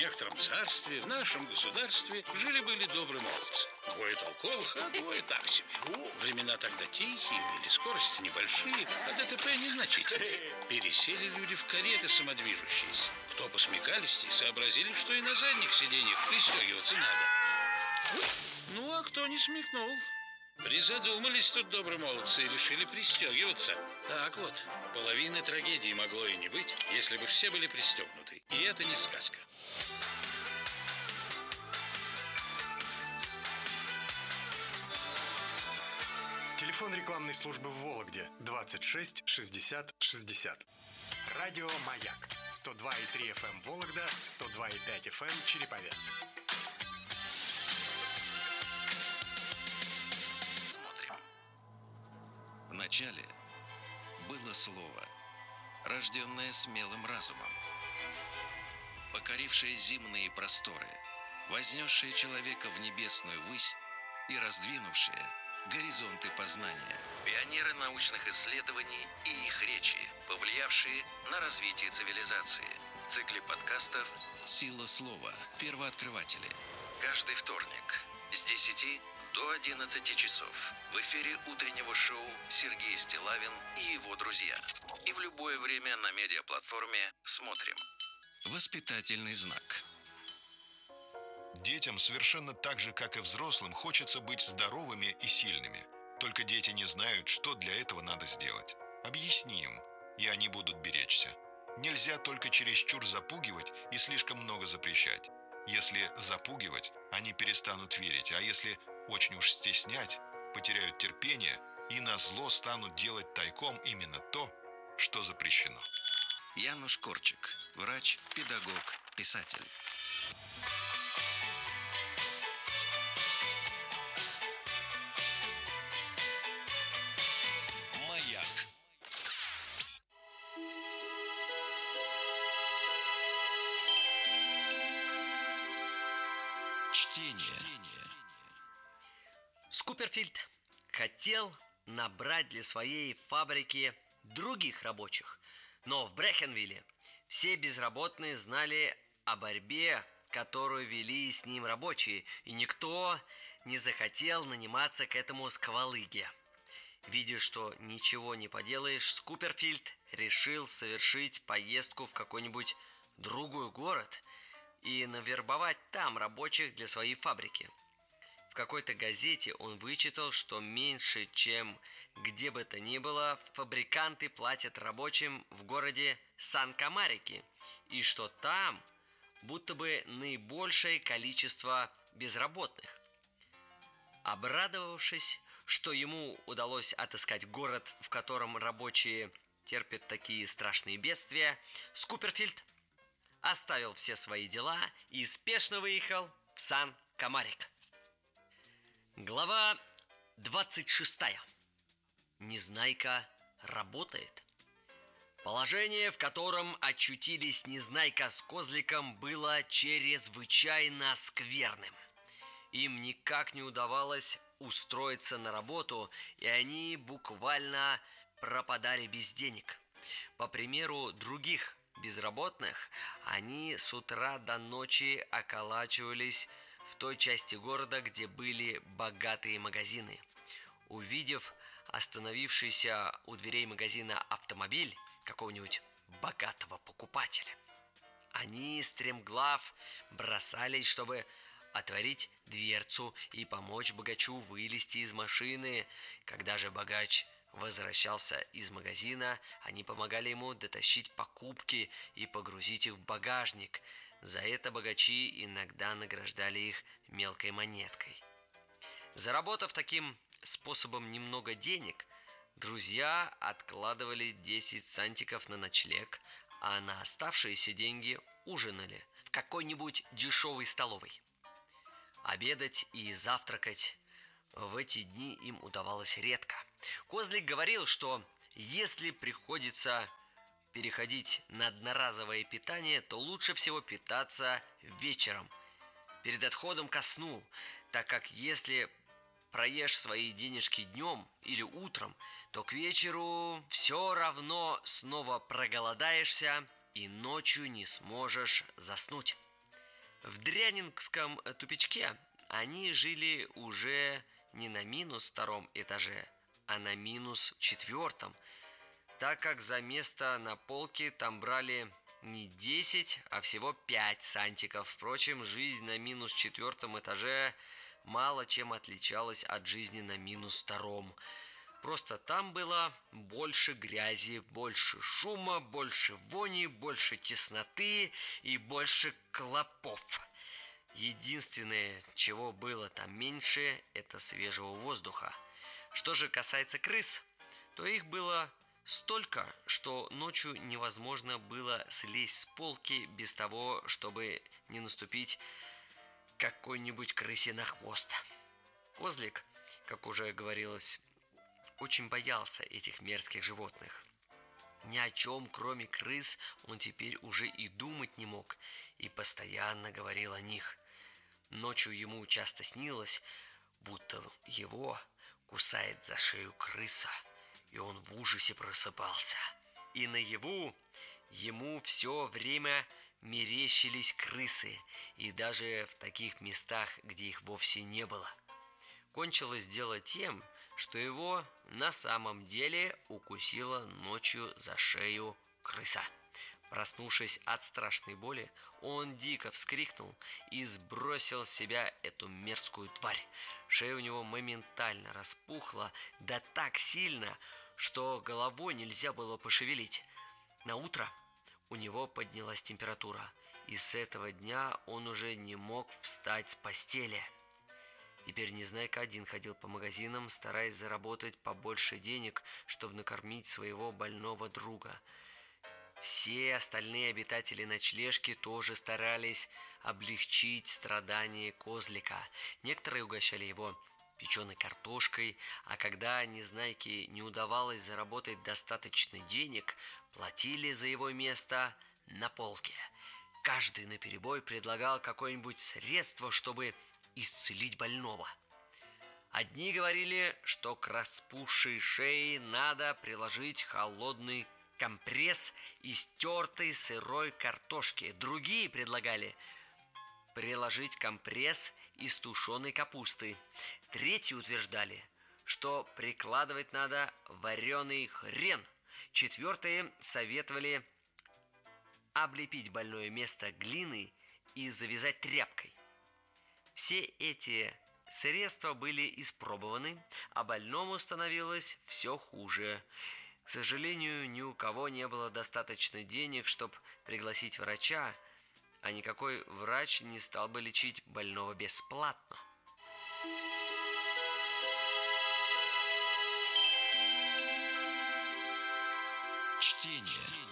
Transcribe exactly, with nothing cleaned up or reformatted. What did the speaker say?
некотором царстве, в нашем государстве, жили-были добрые молодцы. Двое толковых, а двое так себе. Времена тогда тихие были, скорости небольшие, а ДТП незначительные. Пересели люди в кареты самодвижущиеся. Кто посмекалисти, сообразили, что и на задних сиденьях пристегиваться надо. Ну, а кто не смекнул? Призадумались тут добрые молодцы и решили пристегиваться. Так вот, половины трагедии могло и не быть, если бы все были пристегнуты. И это не сказка. Телефон рекламной службы в Вологде двадцать шесть шестьдесят шестьдесят. Радио «Маяк» сто два и три эф эм Вологда, сто два и пять эф эм Череповец. Вначале было слово, рожденное смелым разумом, покорившее земные просторы, вознесшее человека в небесную высь и раздвинувшее горизонты познания. Пионеры научных исследований и их речи, повлиявшие на развитие цивилизации. В цикле подкастов «Сила слова. Первооткрыватели». Каждый вторник с десяти до одиннадцати часов в эфире утреннего шоу Сергей Стиллавин и его друзья. И в любое время на медиаплатформе «Смотрим». Воспитательный знак. Детям совершенно так же, как и взрослым, хочется быть здоровыми и сильными. Только дети не знают, что для этого надо сделать. Объясни им, и они будут беречься. Нельзя только чересчур запугивать и слишком много запрещать. Если запугивать, они перестанут верить, а если очень уж стеснять, потеряют терпение и назло станут делать тайком именно то, что запрещено. Януш Корчик, врач, педагог, писатель. Маяк. Чтение. Скуперфильд хотел набрать для своей фабрики других рабочих, но в Брехенвилле все безработные знали о борьбе, которую вели с ним рабочие, и никто не захотел наниматься к этому сквалыге. Видя, что ничего не поделаешь, Скуперфильд решил совершить поездку в какой-нибудь другой город и навербовать там рабочих для своей фабрики. В какой-то газете он вычитал, что меньше, чем где бы то ни было, фабриканты платят рабочим в городе Сан-Камарике, и что там будто бы наибольшее количество безработных. Обрадовавшись, что ему удалось отыскать город, в котором рабочие терпят такие страшные бедствия, Скуперфильд оставил все свои дела и спешно выехал в Сан-Камарик. Глава двадцать шестая. Незнайка работает. Положение, в котором очутились Незнайка с Козликом, было чрезвычайно скверным. Им никак не удавалось устроиться на работу, и они буквально пропадали без денег. По примеру других безработных, они с утра до ночи околачивались в той части города, где были богатые магазины. Увидев остановившийся у дверей магазина автомобиль какого-нибудь богатого покупателя, они стремглав бросались, чтобы отворить дверцу и помочь богачу вылезти из машины. Когда же богач возвращался из магазина, они помогали ему дотащить покупки и погрузить их в багажник. За это богачи иногда награждали их мелкой монеткой. Заработав таким способом немного денег, друзья откладывали десять сантиков на ночлег, а на оставшиеся деньги ужинали в какой-нибудь дешевой столовой. Обедать и завтракать в эти дни им удавалось редко. Козлик говорил, что если приходится переходить на одноразовое питание, то лучше всего питаться вечером, перед отходом ко сну, так как если проешь свои денежки днем или утром, то к вечеру все равно снова проголодаешься и ночью не сможешь заснуть. В Дрянингском тупичке они жили уже не на минус втором этаже, а на минус четвертом, так как за место на полке там брали не десять, а всего пять сантиков. Впрочем, жизнь на минус четвертом этаже мало чем отличалась от жизни на минус втором. Просто там было больше грязи, больше шума, больше вони, больше тесноты и больше клопов. Единственное, чего было там меньше, это свежего воздуха. Что же касается крыс, то их было столько, что ночью невозможно было слезть с полки без того, чтобы не наступить какой-нибудь крысе на хвост. Козлик, как уже говорилось, очень боялся этих мерзких животных. Ни о чем, кроме крыс, он теперь уже и думать не мог, и постоянно говорил о них. Ночью ему часто снилось, будто его кусает за шею крыса, и он в ужасе просыпался. И наяву ему все время мерещились крысы, и даже в таких местах, где их вовсе не было. Кончилось дело тем, что его на самом деле укусила ночью за шею крыса. Проснувшись от страшной боли, он дико вскрикнул и сбросил с себя эту мерзкую тварь. Шея у него моментально распухла, да так сильно, что головой нельзя было пошевелить. На утро у него поднялась температура, и с этого дня он уже не мог встать с постели. Теперь Незнайка один ходил по магазинам, стараясь заработать побольше денег, чтобы накормить своего больного друга. Все остальные обитатели ночлежки тоже старались облегчить страдания Козлика. Некоторые угощали его печеной картошкой, а когда Незнайке не удавалось заработать достаточно денег, платили за его место на полке. Каждый наперебой предлагал какое-нибудь средство, чтобы исцелить больного. Одни говорили, что к распухшей шее надо приложить холодный компресс из тертой сырой картошки. Другие предлагали приложить компресс из тушеной капусты. Третьи утверждали, что прикладывать надо вареный хрен. Четвертые советовали облепить больное место глиной и завязать тряпкой. Все эти средства были испробованы, а больному становилось все хуже. К сожалению, ни у кого не было достаточно денег, чтобы пригласить врача, а никакой врач не стал бы лечить больного бесплатно. Чтение.